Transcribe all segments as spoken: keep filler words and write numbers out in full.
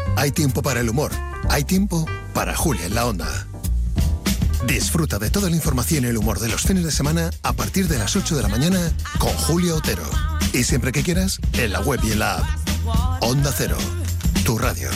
Hay tiempo para el humor. Hay tiempo para Julia en la Onda. Disfruta de toda la información y el humor de los fines de semana a partir de las ocho de la mañana con Julia Otero. Y siempre que quieras, en la web y en la app. Onda Cero, tu radio.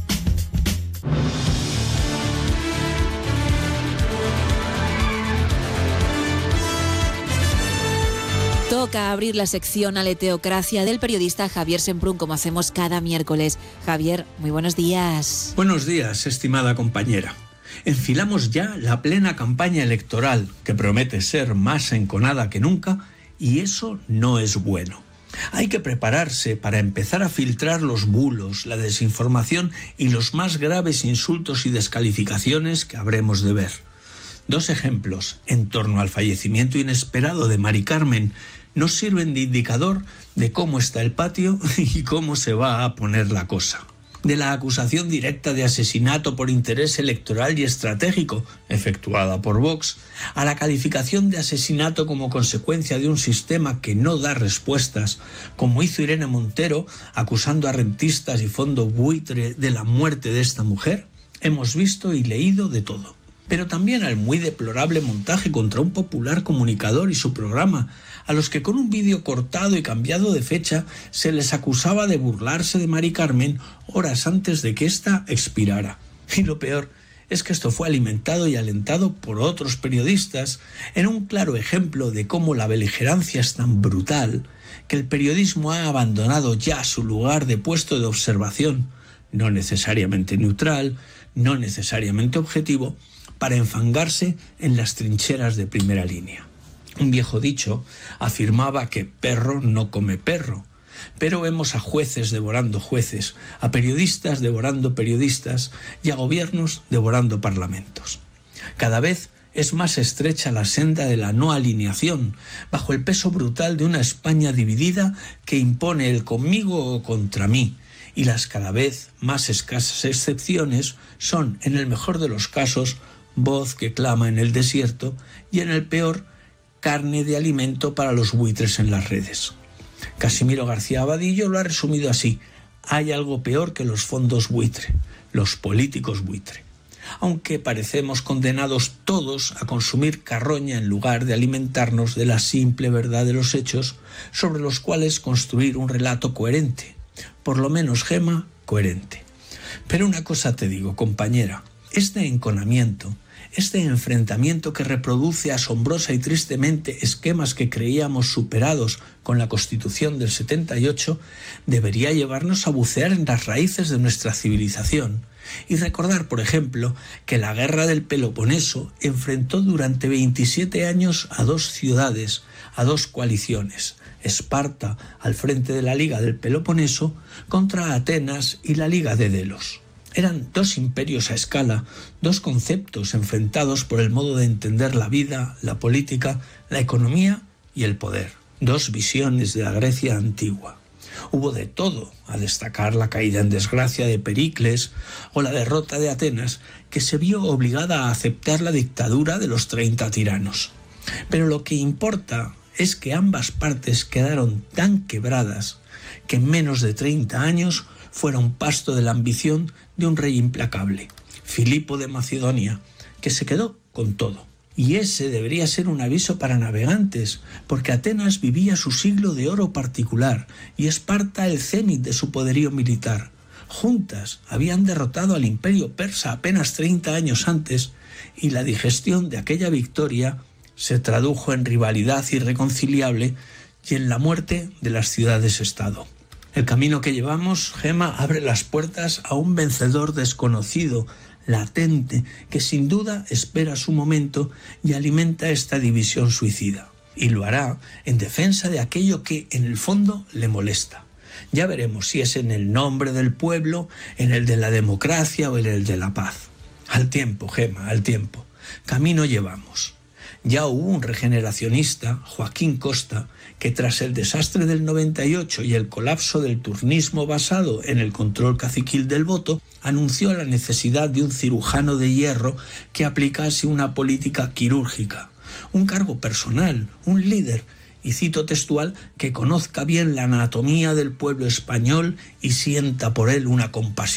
Toca abrir la sección Aleteocracia del periodista Javier Semprún, como hacemos cada miércoles. Javier, muy buenos días. Buenos días, estimada compañera. Enfilamos ya la plena campaña electoral, que promete ser más enconada que nunca, y eso no es bueno. Hay que prepararse para empezar a filtrar los bulos, la desinformación y los más graves insultos y descalificaciones que habremos de ver. Dos ejemplos en torno al fallecimiento inesperado de Mari Carmen nos sirven de indicador de cómo está el patio y cómo se va a poner la cosa. De la acusación directa de asesinato por interés electoral y estratégico, efectuada por Vox, a la calificación de asesinato como consecuencia de un sistema que no da respuestas, como hizo Irene Montero, acusando a rentistas y fondo buitre de la muerte de esta mujer, hemos visto y leído de todo. Pero también al muy deplorable montaje contra un popular comunicador y su programa, a los que con un vídeo cortado y cambiado de fecha se les acusaba de burlarse de Mari Carmen horas antes de que ésta expirara. Y lo peor es que esto fue alimentado y alentado por otros periodistas en un claro ejemplo de cómo la beligerancia es tan brutal que el periodismo ha abandonado ya su lugar de puesto de observación, no necesariamente neutral, no necesariamente objetivo, para enfangarse en las trincheras de primera línea. Un viejo dicho afirmaba que perro no come perro, pero vemos a jueces devorando jueces, a periodistas devorando periodistas y a gobiernos devorando parlamentos. Cada vez es más estrecha la senda de la no alineación, bajo el peso brutal de una España dividida que impone el conmigo o contra mí, y las cada vez más escasas excepciones son, en el mejor de los casos, voz que clama en el desierto y, en el peor, carne de alimento para los buitres en las redes. Casimiro García Abadillo lo ha resumido así: hay algo peor que los fondos buitre, los políticos buitre. Aunque parecemos condenados todos a consumir carroña en lugar de alimentarnos de la simple verdad de los hechos sobre los cuales construir un relato coherente, por lo menos, Gema, coherente. Pero una cosa te digo, compañera, este enconamiento, este enfrentamiento que reproduce asombrosa y tristemente esquemas que creíamos superados con la Constitución del setenta y ocho, debería llevarnos a bucear en las raíces de nuestra civilización y recordar, por ejemplo, que la guerra del Peloponeso enfrentó durante veintisiete años a dos ciudades, a dos coaliciones: Esparta, al frente de la Liga del Peloponeso, contra Atenas y la Liga de Delos. Eran dos imperios a escala, dos conceptos enfrentados por el modo de entender la vida, la política, la economía y el poder. Dos visiones de la Grecia antigua. Hubo de todo, a destacar la caída en desgracia de Pericles o la derrota de Atenas, que se vio obligada a aceptar la dictadura de los treinta tiranos. Pero lo que importa es que ambas partes quedaron tan quebradas que en menos de treinta años fueron pasto de la ambición de un rey implacable, Filipo de Macedonia, que se quedó con todo. Y ese debería ser un aviso para navegantes, porque Atenas vivía su siglo de oro particular y Esparta el cenit de su poderío militar. Juntas habían derrotado al imperio persa apenas treinta años antes, y la digestión de aquella victoria se tradujo en rivalidad irreconciliable y en la muerte de las ciudades-estado. El camino que llevamos, Gema, abre las puertas a un vencedor desconocido, latente, que sin duda espera su momento y alimenta esta división suicida. Y lo hará en defensa de aquello que, en el fondo, le molesta. Ya veremos si es en el nombre del pueblo, en el de la democracia o en el de la paz. Al tiempo, Gema, al tiempo. Camino llevamos. Ya hubo un regeneracionista, Joaquín Costa, que tras el desastre del noventa y ocho y el colapso del turnismo basado en el control caciquil del voto, anunció la necesidad de un cirujano de hierro que aplicase una política quirúrgica, un cargo personal, un líder, y cito textual, que conozca bien la anatomía del pueblo español y sienta por él una compasión